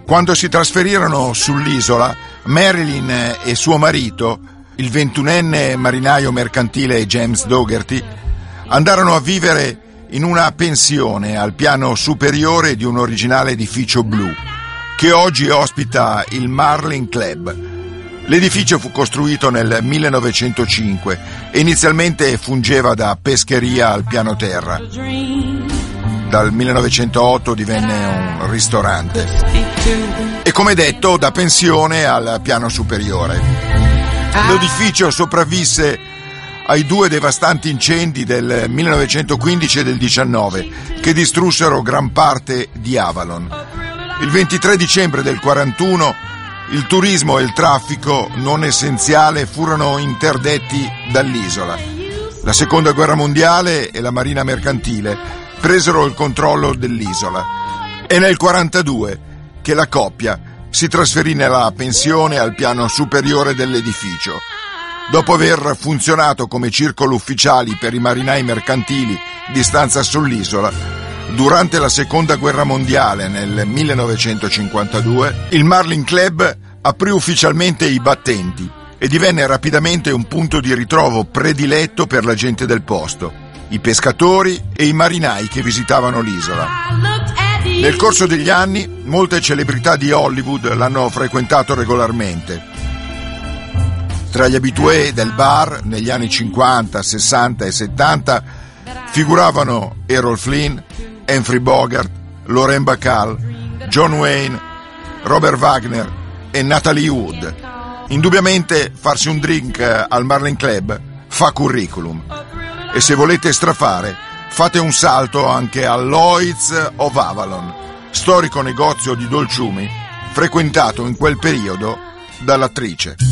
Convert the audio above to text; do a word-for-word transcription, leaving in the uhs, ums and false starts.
Quando si trasferirono sull'isola, Marilyn e suo marito, il ventunenne marinaio mercantile James Dougherty, andarono a vivere in una pensione al piano superiore di un originale edificio blu, che oggi ospita il Marlin Club. L'edificio fu costruito nel millenovecentocinque e inizialmente fungeva da pescheria al piano terra. Dal millenovecentootto divenne un ristorante e, come detto, da pensione al piano superiore. L'edificio sopravvisse ai due devastanti incendi del millenovecentoquindici e del diciannove che distrussero gran parte di Avalon. Il ventitré dicembre del quarantuno il turismo e il traffico non essenziale furono interdetti dall'isola. La seconda guerra mondiale e la marina mercantile presero il controllo dell'isola. È nel quarantadue che la coppia si trasferì nella pensione al piano superiore dell'edificio. Dopo aver funzionato come circolo ufficiali per i marinai mercantili di stanza sull'isola, durante la seconda guerra mondiale nel millenovecentocinquantadue, il Marlin Club aprì ufficialmente i battenti e divenne rapidamente un punto di ritrovo prediletto per la gente del posto, i pescatori e i marinai che visitavano l'isola. Nel corso degli anni, molte celebrità di Hollywood l'hanno frequentato regolarmente. Tra gli abitué del bar, negli anni cinquanta, sessanta e settanta, figuravano Errol Flynn, Humphrey Bogart, Lauren Bacall, John Wayne, Robert Wagner e Natalie Wood. Indubbiamente farsi un drink al Marlin Club fa curriculum. E se volete strafare, fate un salto anche al Lloyd's of Avalon, storico negozio di dolciumi frequentato in quel periodo dall'attrice.